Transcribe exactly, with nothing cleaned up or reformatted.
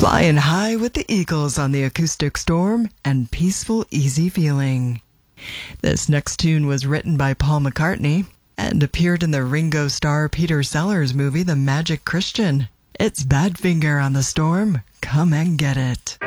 Flying high with the Eagles on the Acoustic Storm and Peaceful Easy Feeling. This next tune was written by Paul McCartney and appeared in the Ringo Starr Peter Sellers movie The Magic Christian. It's Badfinger on the Storm. Come and get it.